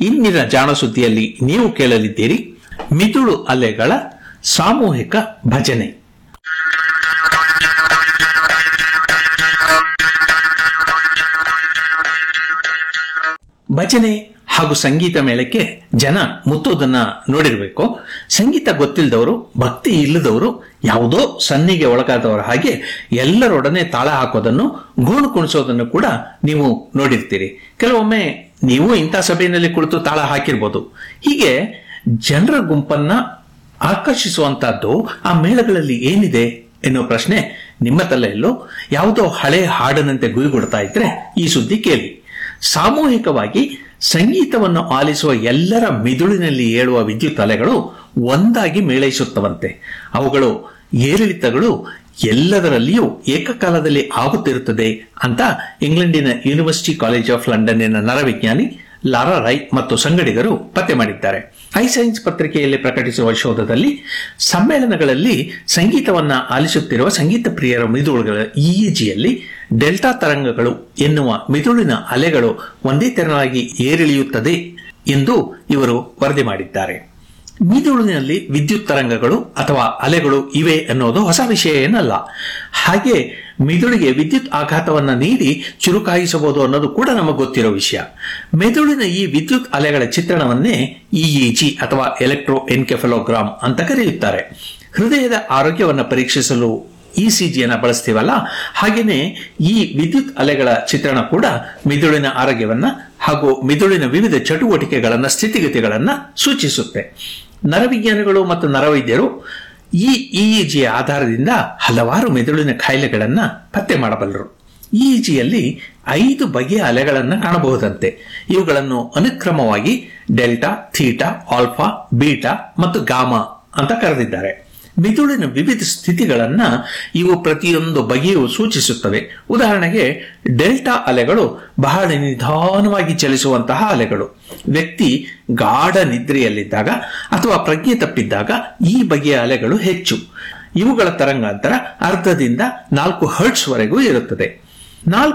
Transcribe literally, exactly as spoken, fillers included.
ಇಂದಿನ ಜಾಣ ಸುದ್ದಿಯಲ್ಲಿ ನೀವು ಕೇಳಲಿದ್ದೀರಿ ಮಿದುಳು ಅಲೆಗಳ ಸಾಮೂಹಿಕ ಭಜನೆ. ಭಜನೆ ಹಾಗೂ ಸಂಗೀತ ಮೇಳಕ್ಕೆ ಜನ ಮುತ್ತೋದನ್ನ ನೋಡಿರಬೇಕು. ಸಂಗೀತ ಗೊತ್ತಿಲ್ಲದವರು, ಭಕ್ತಿ ಇಲ್ಲದವರು, ಯಾವುದೋ ಸನ್ನಿಗೆ ಒಳಗಾದವರ ಹಾಗೆ ಎಲ್ಲರೊಡನೆ ತಾಳ ಹಾಕೋದನ್ನು, ಗೋಣು ಕುಣಿಸೋದನ್ನು ಕೂಡ ನೀವು ನೋಡಿರ್ತೀರಿ. ಕೆಲವೊಮ್ಮೆ ನೀವು ಇಂಥ ಸಭೆಯಲ್ಲಿ ಕುಳಿತು ತಾಳ ಹಾಕಿರ್ಬೋದು. ಹೀಗೆ ಜನರ ಗುಂಪನ್ನ ಆಕರ್ಷಿಸುವಂತಹದ್ದು ಆ ಮೇಳಗಳಲ್ಲಿ ಏನಿದೆ ಎನ್ನುವ ಪ್ರಶ್ನೆ ನಿಮ್ಮ ತಲೆಯಲ್ಲೋ ಯಾವುದೋ ಹಳೆ ಹಾಡನಂತೆ ಗುಯಿಗುಡ್ತಾ ಇದ್ರೆ ಈ ಸುದ್ದಿ ಕೇಳಿ. ಸಾಮೂಹಿಕವಾಗಿ ಸಂಗೀತವನ್ನು ಆಲಿಸುವ ಎಲ್ಲರ ಮಿದುಳಿನಲ್ಲಿ ಏಳುವ ವಿದ್ಯುತ್ ಅಲೆಗಳು ಒಂದಾಗಿ ಮೇಳೈಸುತ್ತವಂತೆ. ಅವುಗಳು ಏರಿಳಿತಗಳು ಎಲ್ಲದರಲ್ಲಿಯೂ ಏಕಕಾಲದಲ್ಲಿ ಆಗುತ್ತಿರುತ್ತದೆ ಅಂತ ಇಂಗ್ಲೆಂಡಿನ university college of ಲಂಡನ್ನಿನ ನರವಿಜ್ಞಾನಿ Lara Rai ಮತ್ತು ಸಂಗಡಿಗರು ಪತ್ತೆ ಮಾಡಿದ್ದಾರೆ. ಐ ಸೈನ್ಸ್ ಪತ್ರಿಕೆಯಲ್ಲಿ ಪ್ರಕಟಿಸುವ ಶೋಧದಲ್ಲಿ ಸಮ್ಮೇಳನಗಳಲ್ಲಿ ಸಂಗೀತವನ್ನ ಆಲಿಸುತ್ತಿರುವ ಸಂಗೀತ ಪ್ರಿಯರ ಮಿದುಳುಗಳ ಇಇಜಿಯಲ್ಲಿ ಡೆಲ್ಟಾ ತರಂಗಗಳು ಎನ್ನುವ ಮಿದುಳಿನ ಅಲೆಗಳು ಒಂದೇ ತೆರನಾಗಿ ಏರಿಳಿಯುತ್ತದೆ ಎಂದು ಇವರು ವರದಿ ಮಾಡಿದ್ದಾರೆ. ಮಿದುಳಿನಲ್ಲಿ ವಿದ್ಯುತ್ ತರಂಗಗಳು ಅಥವಾ ಅಲೆಗಳು ಇವೆ ಅನ್ನೋದು ಹೊಸ ವಿಷಯ ಏನಲ್ಲ. ಹಾಗೆ ಮಿದುಳಿಗೆ ವಿದ್ಯುತ್ ಆಘಾತವನ್ನ ನೀಡಿ ಚುರುಕಾಯಿಸಬಹುದು ಅನ್ನೋದು ಕೂಡ ನಮಗೆ ಗೊತ್ತಿರೋ ವಿಷಯ. ಮೆದುಳಿನ ಈ ವಿದ್ಯುತ್ ಅಲೆಗಳ ಚಿತ್ರಣವನ್ನೇ ಇಇಜಿ ಅಥವಾ ಎಲೆಕ್ಟ್ರೋ ಎನ್ಕೆಫಲೋಗ್ರಾಮ್ ಅಂತ ಕರೆಯುತ್ತಾರೆ. ಹೃದಯದ ಆರೋಗ್ಯವನ್ನು ಪರೀಕ್ಷಿಸಲು ಇಸಿಜಿಯನ್ನು ಬಳಸ್ತೀವಲ್ಲ, ಹಾಗೇನೆ ಈ ವಿದ್ಯುತ್ ಅಲೆಗಳ ಚಿತ್ರಣ ಕೂಡ ಮಿದುಳಿನ ಆರೋಗ್ಯವನ್ನ ಹಾಗೂ ಮಿದುಳಿನ ವಿವಿಧ ಚಟುವಟಿಕೆಗಳನ್ನ, ಸ್ಥಿತಿಗತಿಗಳನ್ನ ಸೂಚಿಸುತ್ತೆ. ನರವಿಜ್ಞಾನಿಗಳು ಮತ್ತು ನರವೈದ್ಯರು ಈ ಇಇಜಿಯ ಆಧಾರದಿಂದ ಹಲವಾರು ಮೆದುಳಿನ ಕಾಯಿಲೆಗಳನ್ನ ಪತ್ತೆ ಮಾಡಬಲ್ಲರು. ಇಇಜಿಯಲ್ಲಿ ಐದು ಬಗೆಯ ಅಲೆಗಳನ್ನು ಕಾಣಬಹುದಂತೆ. ಇವುಗಳನ್ನು ಅನುಕ್ರಮವಾಗಿ ಡೆಲ್ಟಾ, ಥೀಟಾ, ಆಲ್ಫಾ, ಬೀಟಾ ಮತ್ತು ಗಾಮಾ ಅಂತ ಕರೆದಿದ್ದಾರೆ. ಮಿದುಳಿನ ವಿವಿಧ ಸ್ಥಿತಿಗಳನ್ನ ಇವು ಪ್ರತಿಯೊಂದು ಬಗೆಯೂ ಸೂಚಿಸುತ್ತವೆ. ಉದಾಹರಣೆಗೆ ಡೆಲ್ಟಾ ಅಲೆಗಳು ಬಹಳ ನಿಧಾನವಾಗಿ ಚಲಿಸುವಂತಹ ಅಲೆಗಳು. ವ್ಯಕ್ತಿ ಗಾಢ ನಿದ್ರೆಯಲ್ಲಿದ್ದಾಗ ಅಥವಾ ಪ್ರಜ್ಞೆ ತಪ್ಪಿದ್ದಾಗ ಈ ಬಗೆಯ ಅಲೆಗಳು ಹೆಚ್ಚು. ಇವುಗಳ ತರಂಗಾಂತರ ಅರ್ಧದಿಂದ ನಾಲ್ಕು ಹರ್ಟ್ಸ್ ವರೆಗೂ ಇರುತ್ತದೆ. ನಾಲ್ಕು